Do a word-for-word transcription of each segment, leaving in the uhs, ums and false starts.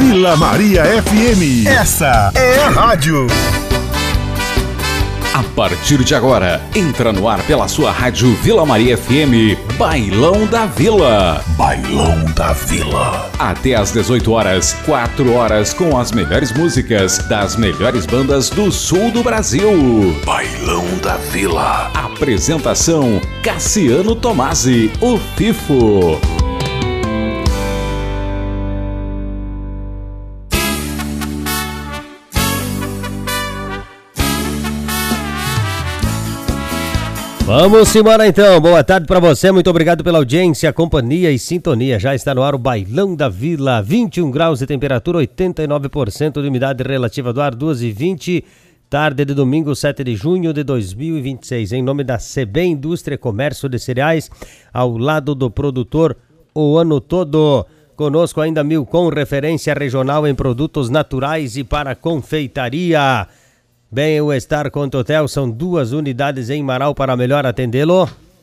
Vila Maria F M. Essa é a rádio. A partir de agora, entra no ar pela sua rádio Vila Maria F M, Bailão da Vila. Bailão da Vila. Até às dezoito horas, quatro horas com as melhores músicas das melhores bandas do sul do Brasil. Bailão da Vila. Apresentação: Cassiano Tomasi, o Fifo. Vamos embora então, boa tarde para você, muito obrigado pela audiência, companhia e sintonia. Já está no ar o Bailão da Vila, vinte e um graus de temperatura, oitenta e nove por cento de umidade relativa do ar, duas e vinte, tarde de domingo, sete de junho de dois mil e vinte e seis. Em nome da C B Indústria e Comércio de Cereais, ao lado do produtor o ano todo. Conosco ainda Milcom, referência regional em produtos naturais e para confeitaria. Bem-Estar Conto Hotel, são duas unidades em Marau para melhor atendê-lo.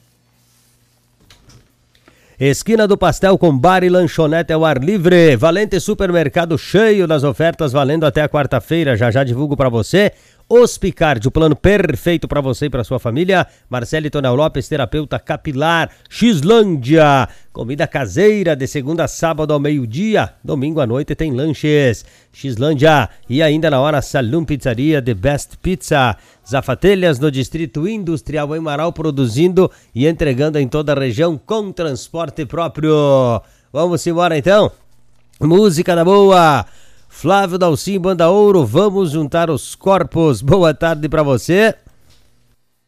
Esquina do Pastel com bar e lanchonete ao ar livre. Valente Supermercado cheio das ofertas, valendo até a quarta-feira. Já já divulgo para você. Hospicard, o plano perfeito para você e para sua família. Marcelo Tonel Lopes, terapeuta capilar. Xlândia, comida caseira de segunda a sábado ao meio-dia. Domingo à noite tem lanches. Xlândia, e ainda na hora Salum Pizzaria, The Best Pizza. Zafatelhas no Distrito Industrial em Marau, produzindo e entregando em toda a região com transporte próprio. Vamos embora então. Música da boa. Flávio Dalcin, Banda Ouro, vamos juntar os corpos. Boa tarde pra você.